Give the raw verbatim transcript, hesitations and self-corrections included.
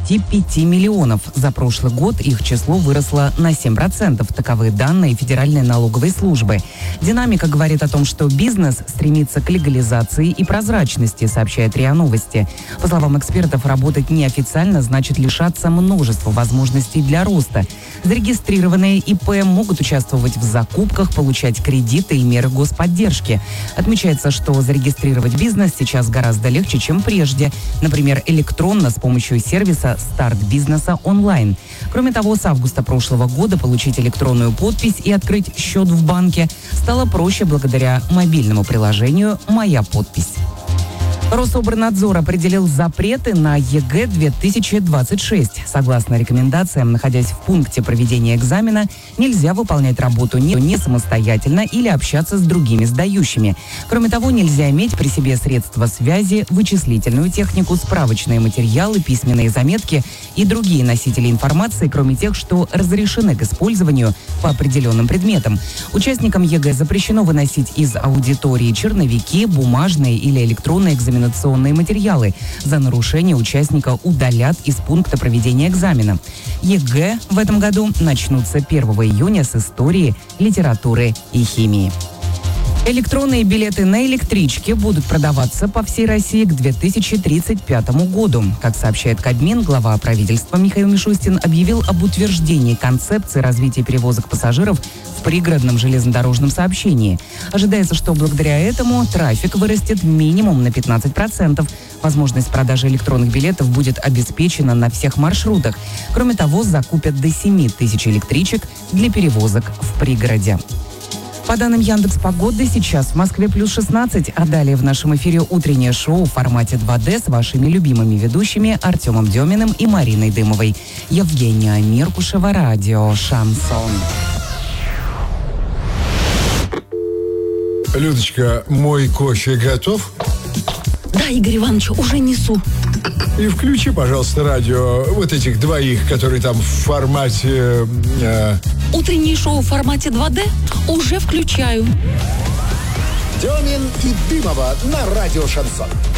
тридцати пяти миллионов. За прошлый год их число выросло на семь процентов. Таковы данные Федеральной налоговой службы. Динамика говорит о том, что бизнес стремится к легализации и прозрачности, сообщает РИА Новости. По словам экспертов, работать неофициально значит лишаться множества возможностей для роста. Зарегистрированные ИП могут участвовать в закупках, получать кредиты и меры господдержки. Отмечается, что зарегистрировать бизнес сейчас гораздо легче, чем прежде. Например, электронно с помощью сервиса «Старт бизнеса онлайн». Кроме того, с августа прошлого года получить электронную подпись и открыть счет в банке стало проще благодаря мобильному приложению «Моя подпись». Рособорнадзор определил запреты на ЕГЭ две тысячи двадцать шесть. Согласно рекомендациям, находясь в пункте проведения экзамена, нельзя выполнять работу не, не самостоятельно или общаться с другими сдающими. Кроме того, нельзя иметь при себе средства связи, вычислительную технику, справочные материалы, письменные заметки и другие носители информации, кроме тех, что разрешены к использованию по определенным предметам. Участникам ЕГЭ запрещено выносить из аудитории черновики, бумажные или электронные экзаменационные материалы. За нарушение участника удалят из пункта проведения экзамена. ЕГЭ в этом году начнутся первого июня с истории, литературы и химии. Электронные билеты на электричке будут продаваться по всей России к две тысячи тридцать пятому году. Как сообщает Кабмин, глава правительства Михаил Мишустин объявил об утверждении концепции развития перевозок пассажиров в пригородном железнодорожном сообщении. Ожидается, что благодаря этому трафик вырастет минимум на пятнадцать процентов. Возможность продажи электронных билетов будет обеспечена на всех маршрутах. Кроме того, закупят до семи тысяч электричек для перевозок в пригороде. По данным Яндекс.Погоды, сейчас в Москве плюс шестнадцать, а далее в нашем эфире утреннее шоу в формате два дэ с вашими любимыми ведущими Артемом Деминым и Мариной Дымовой. Евгения Миркушева, радио «Шансон». Людочка, мой кофе готов? Да, Игорь Иванович, уже несу. И включи, пожалуйста, радио вот этих двоих, которые там в формате... Э... Утреннее шоу в формате два дэ уже включаю. Демин и Дымова на радио «Шансон».